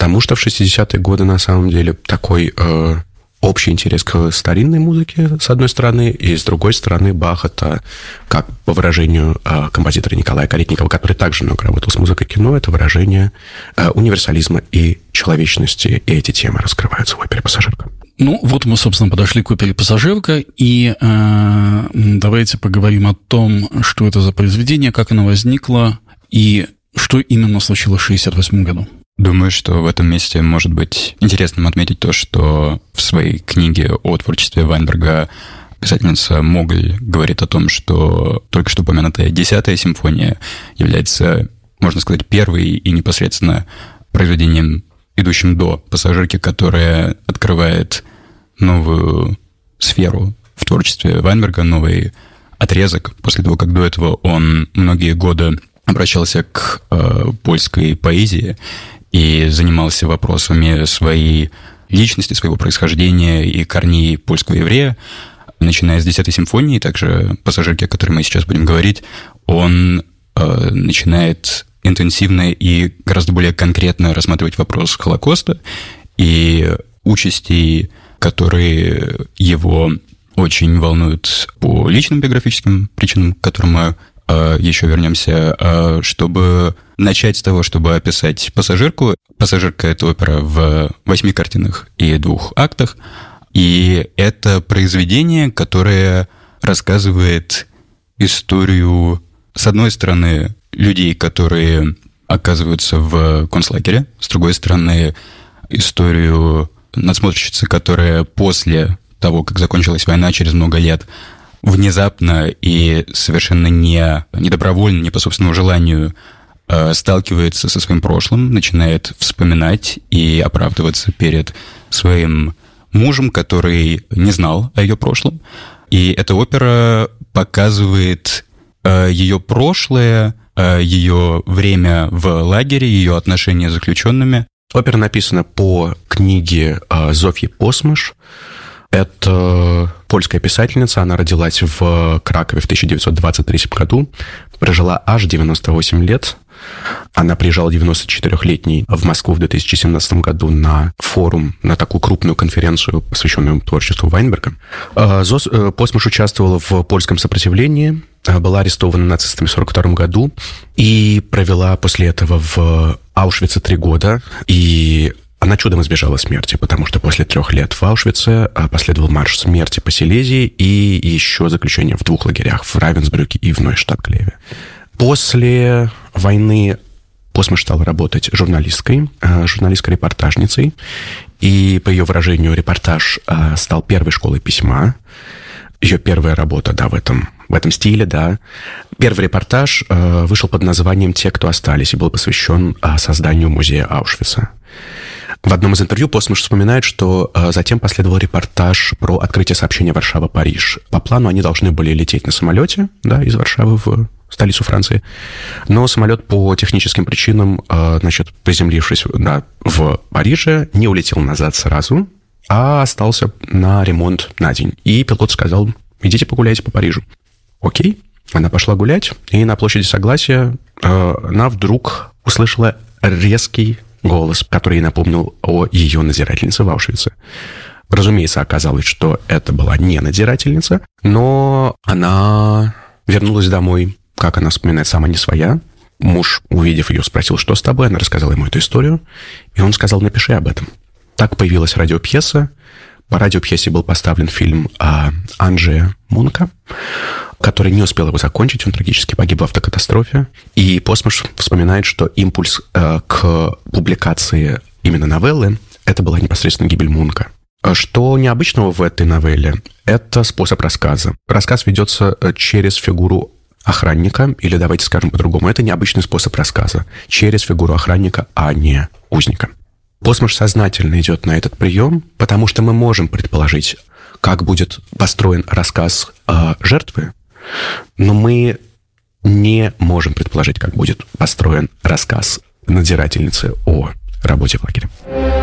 Потому что в 60-е годы, на самом деле, такой общий интерес к старинной музыке, с одной стороны, и с другой стороны, Бах — это, как по выражению композитора Николая Калитникова, который также много работал с музыкой кино, это выражение универсализма и человечности, и эти темы раскрываются в опере «Пассажирка». Ну, вот мы, собственно, подошли к опере «Пассажирка», и давайте поговорим о том, что это за произведение, как оно возникло, и что именно случилось в 1968 году. Думаю, что в этом месте может быть интересным отметить то, что в своей книге о творчестве Вайнберга писательница Моголь говорит о том, что только что упомянутая 10-я симфония является, можно сказать, первой и непосредственно произведением, идущим до «Пассажирки», которая открывает новую сферу в творчестве Вайнберга, новый отрезок, после того, как до этого он многие годы обращался к польской поэзии и занимался вопросами своей личности, своего происхождения и корней польского еврея. Начиная с 10-й симфонии, также «Пассажирки», о которой мы сейчас будем говорить, он начинает интенсивно и гораздо более конкретно рассматривать вопрос Холокоста и участей, которые его очень волнуют по личным биографическим причинам, к которым мы еще вернемся, чтобы начать с того, чтобы описать «Пассажирку». «Пассажирка» — это опера в 8 картинах и 2 актах, и это произведение, которое рассказывает историю, с одной стороны, людей, которые оказываются в концлагере, с другой стороны, историю надсмотрщицы, которая после того, как закончилась война, через много лет, внезапно и совершенно не добровольно, не по собственному желанию сталкивается со своим прошлым, начинает вспоминать и оправдываться перед своим мужем, который не знал о ее прошлом. И эта опера показывает ее прошлое, ее время в лагере, ее отношения с заключенными. Опера написана по книге Зофьи Посмыш. Это польская писательница, она родилась в Кракове в 1923 году, прожила аж 98 лет. Она приезжала 94-летней в Москву в 2017 году на форум, на такую крупную конференцию, посвященную творчеству Вайнберга. Посмыш участвовала в польском сопротивлении, была арестована нацистами в 1942 году и провела после этого в Аушвице 3 года. И она чудом избежала смерти, потому что после 3 лет в Аушвице последовал марш смерти по Силезии и еще заключение в 2 лагерях, в Равенсбрюке и в Нойштадт-Клеве. После войны Посмыш стала работать журналисткой-репортажницей, и, по ее выражению, репортаж стал первой школой письма. Ее первая работа, да, в этом стиле, да. Первый репортаж вышел под названием «Те, кто остались», и был посвящен созданию музея Аушвица. В одном из интервью Посмыш вспоминает, что затем последовал репортаж про открытие сообщения Варшава-Париж. По плану они должны были лететь на самолете, да, из Варшавы в столицу Франции, но самолет по техническим причинам, приземлившись, да, в Париже, не улетел назад сразу, а остался на ремонт на день. И пилот сказал: идите погуляйте по Парижу. Окей. Она пошла гулять, и на площади Согласия она вдруг услышала резкий голос, который ей напомнил о ее надзирательнице в Аушвице. Разумеется, оказалось, что это была не надзирательница, но она вернулась домой, как она вспоминает, сама не своя. Муж, увидев ее, спросил: что с тобой? Она рассказала ему эту историю, и он сказал: напиши об этом. Так появилась радиопьеса. По радиопьесе был поставлен фильм Анджея Мунка, который не успел его закончить, он трагически погиб в автокатастрофе. И Посмыш вспоминает, что импульс к публикации именно новеллы — это была непосредственно гибель Мунка. Что необычного в этой новелле — это способ рассказа. Рассказ ведется через фигуру охранника, или, давайте скажем по-другому, это необычный способ рассказа, через фигуру охранника, а не узника. Посмыш сознательно идет на этот прием, потому что мы можем предположить, как будет построен рассказ жертвы, но мы не можем предположить, как будет построен рассказ надзирательницы о работе в лагере.